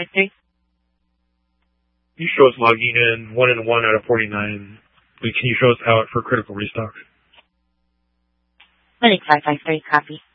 553. You show us logging in 1 and 1 out of 49. Can you show us out for critical restock? Clinic 553, copy.